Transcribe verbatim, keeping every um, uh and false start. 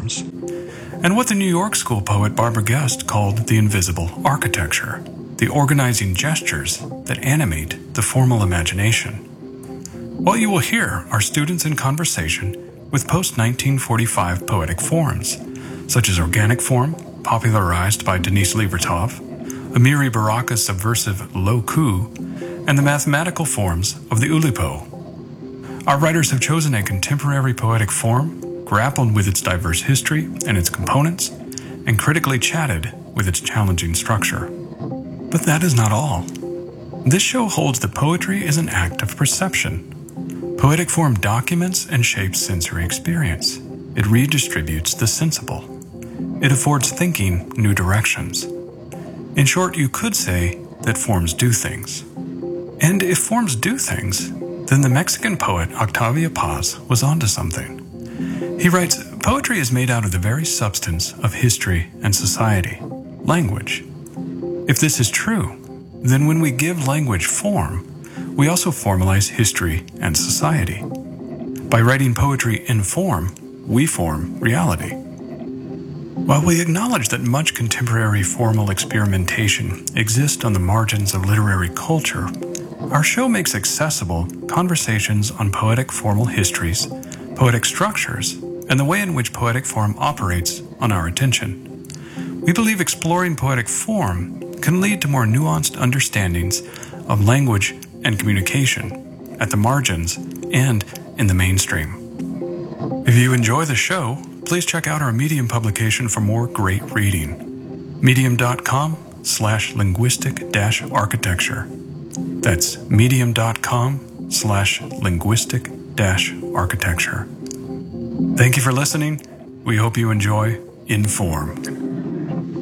forms, and what the New York School poet Barbara Guest called the invisible architecture, the organizing gestures that animate the formal imagination. What you will hear are students in conversation with post nineteen forty-five poetic forms, such as organic form, popularized by Denise Levertov, Amiri Baraka's subversive lo-ku, and the mathematical forms of the Oulipo. Our writers have chosen a contemporary poetic form, grappled with its diverse history and its components, and critically chatted with its challenging structure. But that is not all. This show holds that poetry is an act of perception. Poetic form documents and shapes sensory experience. It redistributes the sensible. It affords thinking new directions. In short, you could say that forms do things. And if forms do things, then the Mexican poet Octavio Paz was onto something. He writes, "Poetry is made out of the very substance of history and society, language. If this is true, then when we give language form, we also formalize history and society. By writing poetry in form, we form reality." While we acknowledge that much contemporary formal experimentation exists on the margins of literary culture, our show makes accessible conversations on poetic formal histories, poetic structures, and the way in which poetic form operates on our attention. We believe exploring poetic form can lead to more nuanced understandings of language and communication at the margins and in the mainstream. If you enjoy the show, please check out our Medium publication for more great reading. Medium.com slash linguistic dash architecture. That's medium.com slash linguistic dash architecture. Thank you for listening. We hope you enjoy Inform.